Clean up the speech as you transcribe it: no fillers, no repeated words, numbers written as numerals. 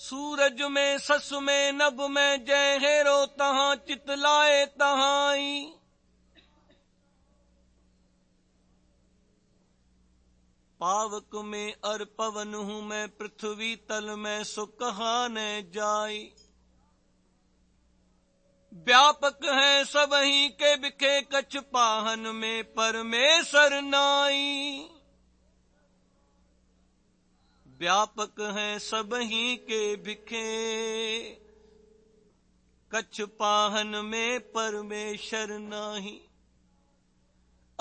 सूरज में सस में नभ में जय हेरो तहां चितलाए तहाई। पावक में अर पवन हूँ मैं पृथ्वी तल में सो कहा न जाई। व्यापक है सबही के बिखे कछ पाहन में परमेश्वर नाई। व्यापक है सबही के बिखे कछ पाहन में परमेश्वर नाही।